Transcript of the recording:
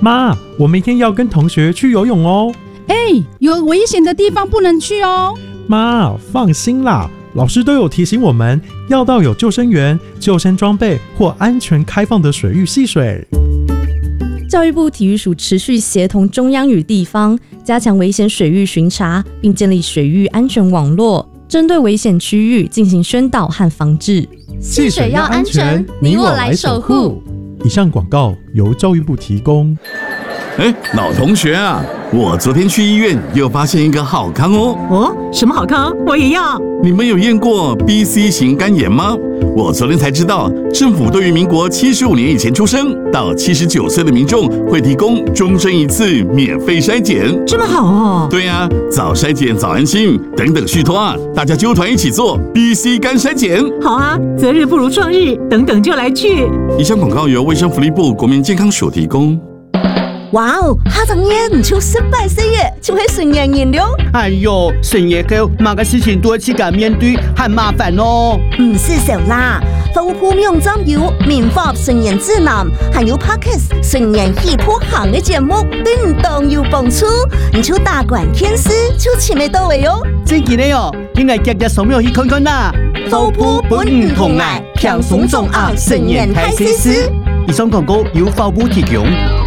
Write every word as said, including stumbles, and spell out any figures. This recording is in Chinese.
妈，我明天要跟同学去游泳哦。 哎，有危险的地方不能去哦。 妈，放心啦，老师都有提醒我们要到有救生员、救生装备或安全开放的水域戏水。 教育部体育署持续协同中央与地方，加强危险水域巡查，并建立水域安全网络，针对危险区域进行宣导和防治。 戏水要安全，你我来守护。 以上广告由教育部提供。 哎，老同学啊，我昨天去医院又发现一个好康哦。 哦，什么好康？我也要。 你们有验过 B C 型肝炎吗？我昨天才知道，政府对于民国七十五年以前出生到七十九岁的民众会提供终身一次免费筛检。 这么好哦？ 对啊，早筛检早安心，等等续托啊，大家揪团一起做 B C 肝筛检。 好啊，择日不如撞日，等等就来去。 以上广告由卫生福利部国民健康署提供。 哇哦，哈张爷唔超失敗死嘢，就係純人燃料。 哎呦，純嘢嘅某個事情都自己面對，很麻煩哦。 唔是少啦，豐富用針油、棉花純人指南，還有 Podcast 純人氣泡行嘅節目，對唔當有幫助。唔超大管天師，超前未到位哦。 真嘅呢哦，應該日日掃描去看看啦。 豐富本唔同賣，強鬆重壓純人睇試試。 以上廣告由發布提供。